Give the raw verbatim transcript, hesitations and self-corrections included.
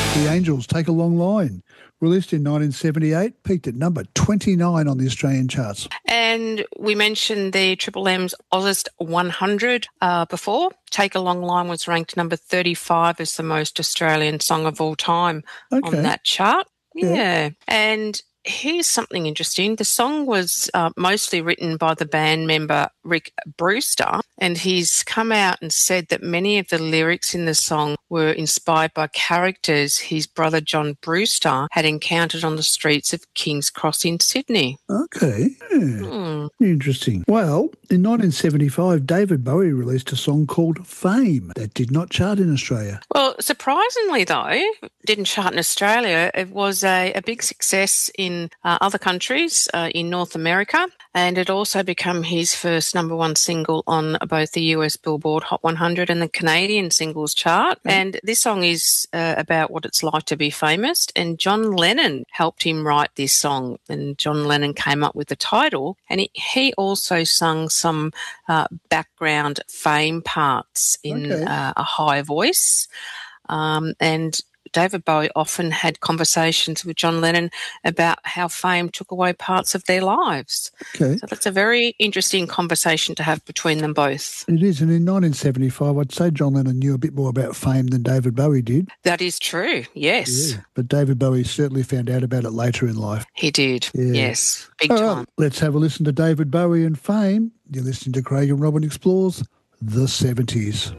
The Angels, Take a Long Line, released in nineteen seventy-eight, peaked at number twenty-nine on the Australian charts. And we mentioned the Triple M's Ozist one hundred uh, before. Take a Long Line was ranked number thirty-five as the most Australian song of all time Okay. on that chart. Yeah. Yeah. And here's something interesting. The song was uh, mostly written by the band member Rick Brewster, and he's come out and said that many of the lyrics in the song were inspired by characters his brother John Brewster had encountered on the streets of King's Cross in Sydney. Okay. Yeah. Hmm. Interesting. Well, in nineteen seventy-five, David Bowie released a song called Fame that did not chart in Australia. Well, surprisingly, though, didn't chart in Australia. It was a, a big success in uh, other countries uh, in North America, and it also became his first number one single on both the U S Billboard Hot one hundred and the Canadian singles chart. Mm. And this song is uh, about what it's like to be famous, and John Lennon helped him write this song, and John Lennon came up with the title, and he, he also sung some uh, background fame parts in Okay. uh, a high voice. Um, and David Bowie often had conversations with John Lennon about how fame took away parts of their lives. Okay. So that's a very interesting conversation to have between them both. It is, and in nineteen seventy-five, I'd say John Lennon knew a bit more about fame than David Bowie did. That is true, yes. Yeah. But David Bowie certainly found out about it later in life. He did, Yeah. yes, big All time. right, let's have a listen to David Bowie and Fame. You're listening to Craig and Robin Explores the seventies.